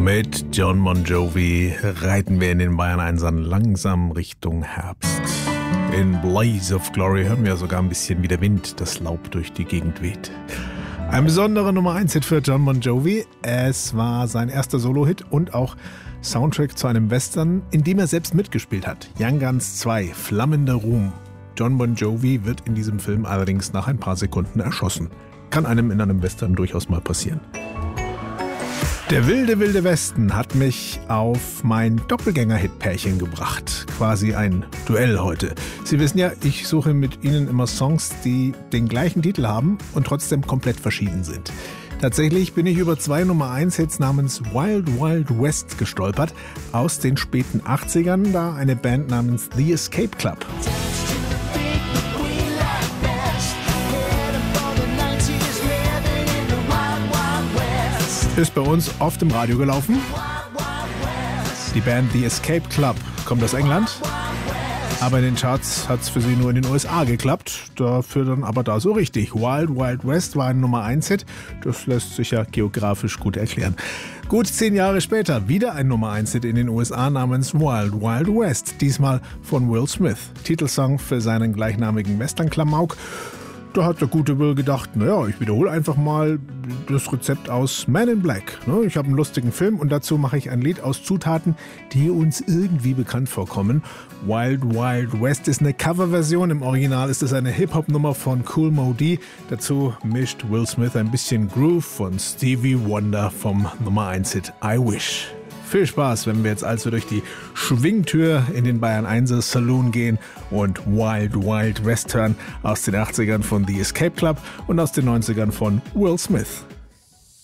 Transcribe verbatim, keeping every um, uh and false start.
Mit Jon Bon Jovi reiten wir in den Bayern Einsern langsam Richtung Herbst. In Blaze of Glory hören wir sogar ein bisschen, wie der Wind das Laub durch die Gegend weht. Ein besonderer Nummer eins Hit für Jon Bon Jovi. Es war sein erster Solo-Hit und auch Soundtrack zu einem Western, in dem er selbst mitgespielt hat. Young Guns zwei, Flammender Ruhm. Jon Bon Jovi wird in diesem Film allerdings nach ein paar Sekunden erschossen. Kann einem in einem Western durchaus mal passieren. Der wilde, wilde Westen hat mich auf mein Doppelgänger-Hit-Pärchen gebracht. Quasi ein Duell heute. Sie wissen ja, ich suche mit Ihnen immer Songs, die den gleichen Titel haben und trotzdem komplett verschieden sind. Tatsächlich bin ich über zwei Nummer eins Hits namens Wild Wild West gestolpert, aus den späten achtzigern, da eine Band namens The Escape Club. Ist bei uns oft im Radio gelaufen. Die Band The Escape Club kommt aus England, aber in den Charts hat es für sie nur in den U S A geklappt, dafür dann aber da so richtig. Wild Wild West war ein Nummer eins Hit, das lässt sich ja geografisch gut erklären. Gut zehn Jahre später wieder ein Nummer eins Hit in den U S A namens Wild Wild West, diesmal von Will Smith, Titelsong für seinen gleichnamigen Western-Klamauk. Da hat der gute Will gedacht, naja, ich wiederhole einfach mal das Rezept aus Man in Black. Ich habe einen lustigen Film und dazu mache ich ein Lied aus Zutaten, die uns irgendwie bekannt vorkommen. Wild Wild West ist eine Coverversion, im Original ist es eine Hip-Hop-Nummer von Kool Moe Dee. Dazu mischt Will Smith ein bisschen Groove von Stevie Wonder vom Nummer eins Hit I Wish. Viel Spaß, wenn wir jetzt also durch die Schwingtür in den Bayern Einser Saloon gehen und Wild Wild West hören aus den achtzigern von The Escape Club und aus den neunzigern von Will Smith.